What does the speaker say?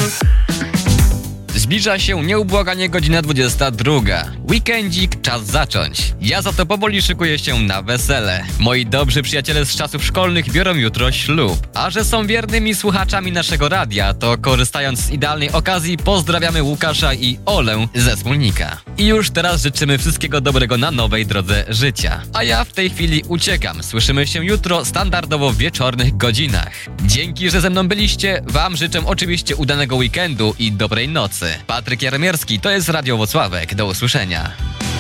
Zbliża się nieubłaganie godzina 22. Weekendzik, czas zacząć. Ja za to powoli szykuję się na wesele. Moi dobrzy przyjaciele z czasów szkolnych biorą jutro ślub. A że są wiernymi słuchaczami naszego radia, to korzystając z idealnej okazji pozdrawiamy Łukasza i Olę ze Smólnika. I już teraz życzymy wszystkiego dobrego na nowej drodze życia. A ja w tej chwili uciekam. Słyszymy się jutro standardowo w wieczornych godzinach. Dzięki, że ze mną byliście. Wam życzę oczywiście udanego weekendu i dobrej nocy. Patryk Jaromierski, to jest Radio Włocławek. Do usłyszenia.